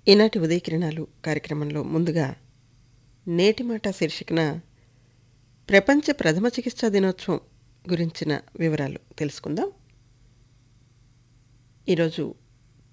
ఈనాటి ఉదయకిరణాలు కార్యక్రమంలో ముందుగా నేటి మాట శీర్షికన ప్రపంచ ప్రథమ చికిత్సా దినోత్సవం గురించిన వివరాలు తెలుసుకుందాం. ఈరోజు